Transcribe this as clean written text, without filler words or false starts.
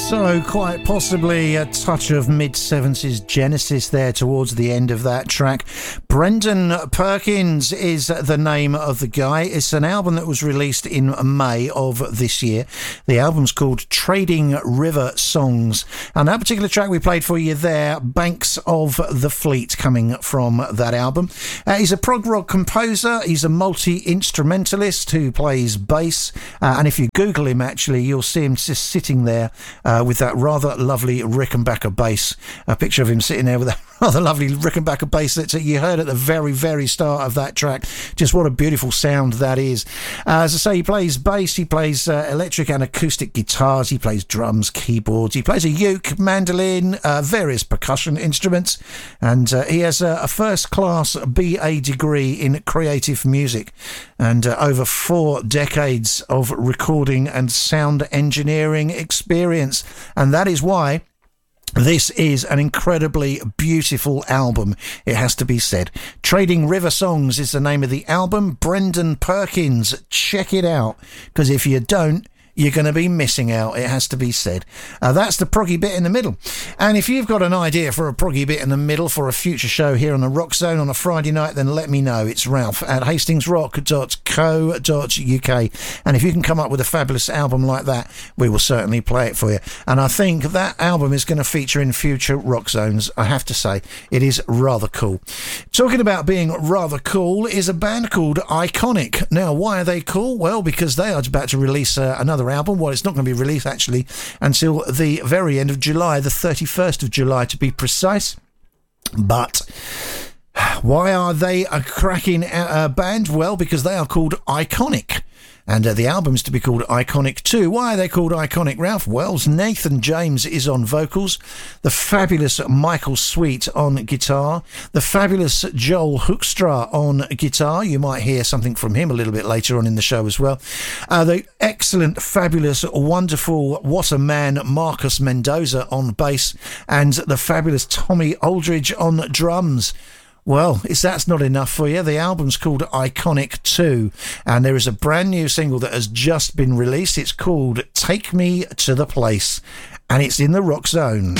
So quite possibly a touch of mid-70s Genesis there towards the end of that track. Brendan Perkins is the name of the guy. It's an album that was released in May of this year. The album's called Trading River Songs. And that particular track we played for you there, Banks of the Fleet, coming from that album. He's a prog rock composer. He's a multi-instrumentalist who plays bass. And if you Google him, actually, you'll see him just sitting there with that rather lovely Rickenbacker bass. A picture of him sitting there with that rather lovely Rickenbacker bass that you heard at the very, very start of that track. Just what a beautiful sound that is. As I say, he plays bass, he plays electric and acoustic guitars, he plays drums, keyboards, he plays a uke, mandolin, various percussion instruments, and he has a first-class BA degree in creative music and over 4 decades of recording and sound engineering experience. And that is why this is an incredibly beautiful album, it has to be said. Trading River Songs is the name of the album. Brendan Perkins, check it out, because if you don't, you're going to be missing out, it has to be said. That's the proggy bit in the middle. And if you've got an idea for a proggy bit in the middle for a future show here on the Rock Zone on a Friday night, then let me know. It's Ralph at hastingsrock.co.uk. And if you can come up with a fabulous album like that, we will certainly play it for you. And I think that album is going to feature in future Rock Zones. I have to say, it is rather cool. Talking about being rather cool is a band called Iconic. Now, why are they cool? Well, because they are about to release another album. Well, it's not going to be released actually until the very end of July, the 31st of July to be precise. But why are they a cracking band? Well, because they are called Iconic. And the album's to be called Iconic 2. Why are they called Iconic, Ralph? Well, Nathan James is on vocals, the fabulous Michael Sweet on guitar, the fabulous Joel Hoekstra on guitar. You might hear something from him a little bit later on in the show as well. The excellent, fabulous, wonderful, what a man, Marcus Mendoza on bass, and the fabulous Tommy Aldridge on drums. Well, if that's not enough for you, the album's called Iconic 2, and there is a brand new single that has just been released. It's called Take Me to the Place, and it's in the Rock Zone.